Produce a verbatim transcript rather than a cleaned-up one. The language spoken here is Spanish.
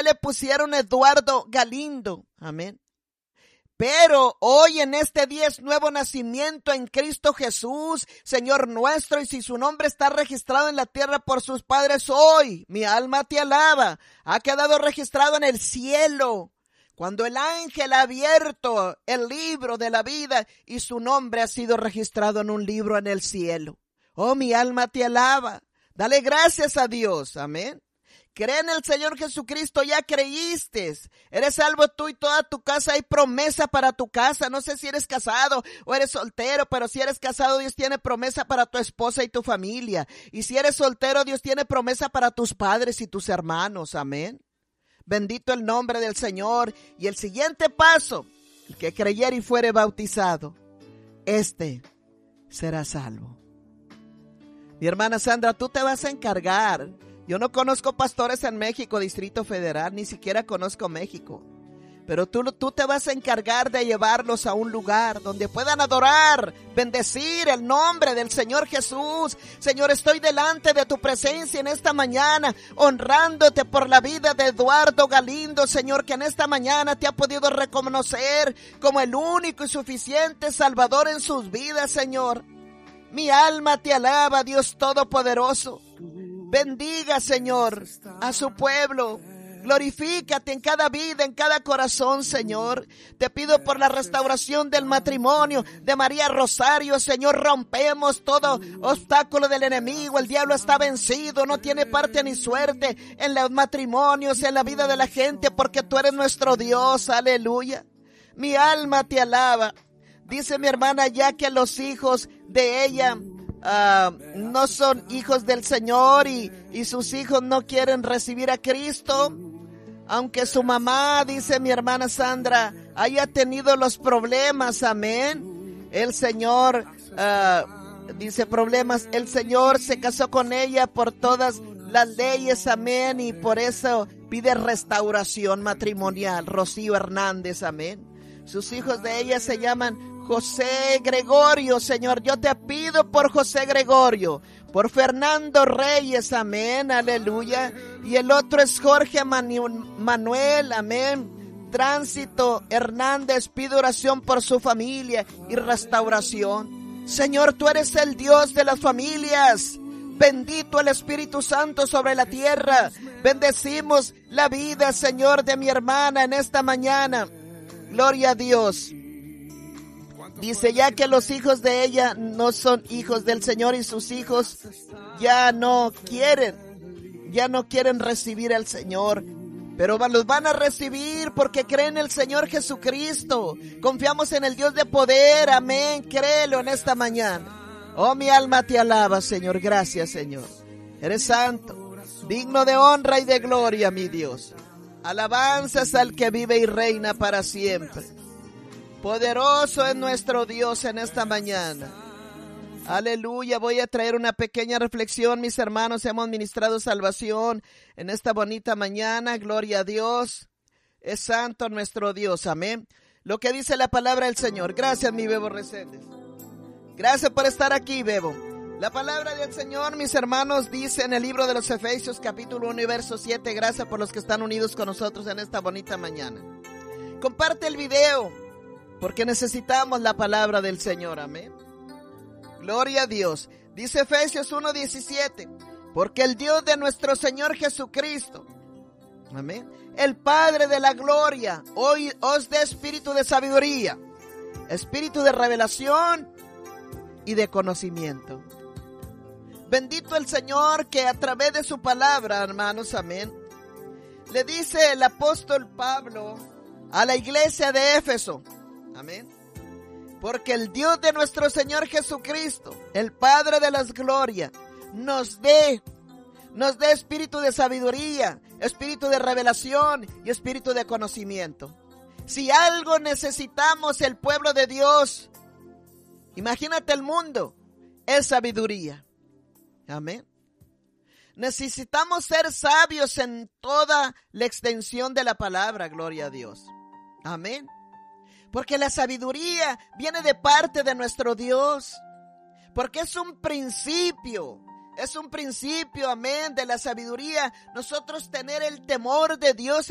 usted le pusieron Eduardo Galindo. Amén. Pero hoy en este día es nuevo nacimiento en Cristo Jesús, Señor nuestro, y si su nombre está registrado en la tierra por sus padres hoy, mi alma te alaba, ha quedado registrado en el cielo. Cuando el ángel ha abierto el libro de la vida y su nombre ha sido registrado en un libro en el cielo. Oh, mi alma te alaba. Dale gracias a Dios. Amén. Cree en el Señor Jesucristo, ya creíste. Eres salvo tú y toda tu casa. Hay promesa para tu casa. No sé si eres casado o eres soltero, pero si eres casado, Dios tiene promesa para tu esposa y tu familia. Y si eres soltero, Dios tiene promesa para tus padres y tus hermanos. Amén. Bendito el nombre del Señor. Y el siguiente paso, el que creyere y fuere bautizado, este será salvo. Mi hermana Sandra, tú te vas a encargar. Yo no conozco pastores en México, Distrito Federal, ni siquiera conozco México. Pero tú, tú te vas a encargar de llevarlos a un lugar donde puedan adorar, bendecir el nombre del Señor Jesús. Señor, estoy delante de tu presencia en esta mañana, honrándote por la vida de Eduardo Galindo, Señor, que en esta mañana te ha podido reconocer como el único y suficiente Salvador en sus vidas, Señor. Mi alma te alaba, Dios Todopoderoso. Bendiga, Señor, a su pueblo. Glorifícate en cada vida, en cada corazón, Señor. Te pido por la restauración del matrimonio de María Rosario, Señor. Rompemos todo obstáculo del enemigo. El diablo está vencido, no tiene parte ni suerte en los matrimonios, en la vida de la gente, porque tú eres nuestro Dios. Aleluya. Mi alma te alaba. Dice mi hermana ya que los hijos de ella Uh, no son hijos del Señor y, y sus hijos no quieren recibir a Cristo, aunque su mamá, dice mi hermana Sandra, haya tenido los problemas. Amén. El Señor uh, dice problemas, el Señor se casó con ella por todas las leyes. Amén. Y por eso pide restauración matrimonial. Rocío Hernández. Amén. Sus hijos de ella se llaman José Gregorio, Señor. Yo te pido por José Gregorio, por Fernando Reyes, amén, aleluya. Y el otro es Jorge Manu- Manuel, amén. Tránsito Hernández, pido oración por su familia y restauración. Señor, tú eres el Dios de las familias. Bendito el Espíritu Santo sobre la tierra. Bendecimos la vida, Señor, de mi hermana en esta mañana. Gloria a Dios. Dice ya que los hijos de ella no son hijos del Señor y sus hijos ya no quieren, ya no quieren recibir al Señor, pero los van a recibir porque creen en el Señor Jesucristo. Confiamos en el Dios de poder, amén, créelo en esta mañana. Oh, mi alma te alaba, Señor, gracias, Señor. Eres santo, digno de honra y de gloria, mi Dios. Alabanzas al que vive y reina para siempre. Poderoso es nuestro Dios en esta mañana. Aleluya. Voy a traer una pequeña reflexión, mis hermanos. Hemos ministrado salvación en esta bonita mañana. Gloria a Dios. Es santo nuestro Dios. Amén. Lo que dice la palabra del Señor. Gracias, mi Bebo Reséndez. Gracias por estar aquí, Bebo. La palabra del Señor, mis hermanos, dice en el libro de los Efesios, capítulo uno y verso siete. Gracias por los que están unidos con nosotros en esta bonita mañana. Comparte el video, porque necesitamos la palabra del Señor, amén. Gloria a Dios. Dice Efesios uno diecisiete, porque el Dios de nuestro Señor Jesucristo, amén, el Padre de la gloria, hoy os dé espíritu de sabiduría, espíritu de revelación y de conocimiento. Bendito el Señor que a través de su palabra, hermanos, amén, le dice el apóstol Pablo a la iglesia de Éfeso, amén, porque el Dios de nuestro Señor Jesucristo, el Padre de las glorias, nos dé, nos dé espíritu de sabiduría, espíritu de revelación y espíritu de conocimiento. Si algo necesitamos el pueblo de Dios, imagínate el mundo, es sabiduría. Amén. Necesitamos ser sabios en toda la extensión de la palabra, gloria a Dios. Amén. Porque la sabiduría viene de parte de nuestro Dios. Porque es un principio, es un principio, amén, de la sabiduría. Nosotros tener el temor de Dios